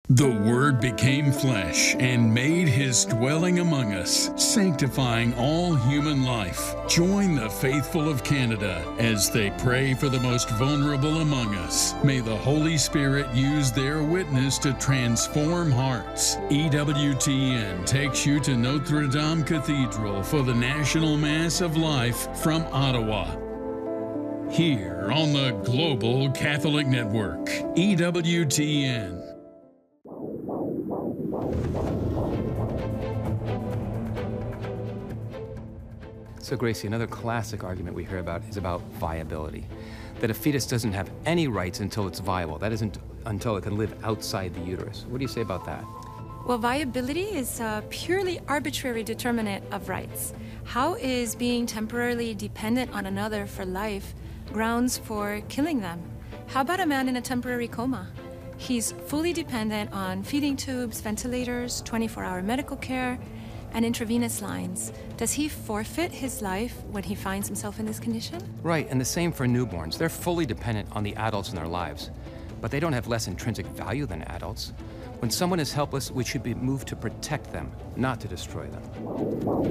The Word became flesh and made his dwelling among us, sanctifying all human life. Join the faithful of Canada as they pray for the most vulnerable among us. May the Holy Spirit use their witness to transform hearts. EWTN takes you to Notre Dame Cathedral for the National Mass of Life from Ottawa. Here on the Global Catholic Network, EWTN. So, Gracie, another classic argument we hear about is about viability. That a fetus doesn't have any rights until it's viable. That isn't until it can live outside the uterus. What do you say about that? Well, viability is a purely arbitrary determinant of rights. How is being temporarily dependent on another for life grounds for killing them? How about a man in a temporary coma? He's fully dependent on feeding tubes, ventilators, 24-hour medical care, and intravenous lines. Does he forfeit his life when he finds himself in this condition? Right, and the same for newborns. They're fully dependent on the adults in their lives, but they don't have less intrinsic value than adults. When someone is helpless, we should be moved to protect them, not to destroy them.